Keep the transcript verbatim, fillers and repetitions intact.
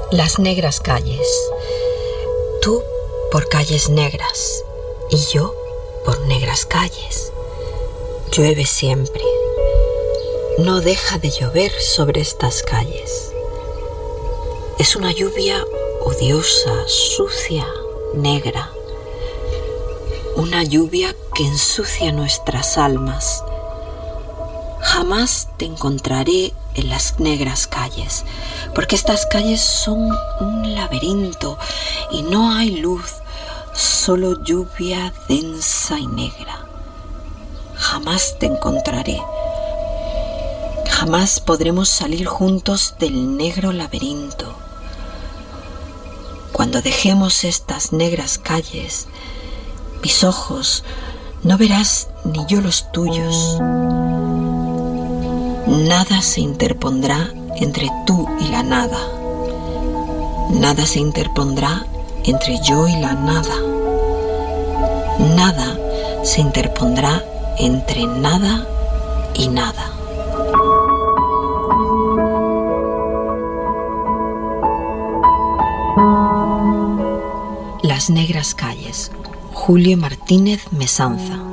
Las negras calles. Tú por calles negras y yo por negras calles. Llueve siempre. No deja de llover sobre estas calles. Es una lluvia odiosa, sucia, negra. Una lluvia que ensucia nuestras almas. Jamás te encontraré en las negras calles, porque estas calles son un laberinto y no hay luz, solo lluvia densa y negra. Jamás te encontraré. Jamás podremos salir juntos del negro laberinto. Cuando dejemos estas negras calles, mis ojos no verás ni yo los tuyos. Nada se interpondrá entre tú y la nada. Nada se interpondrá entre yo y la nada. Nada se interpondrá entre nada y nada. Las negras calles. Julio Martínez Mesanza.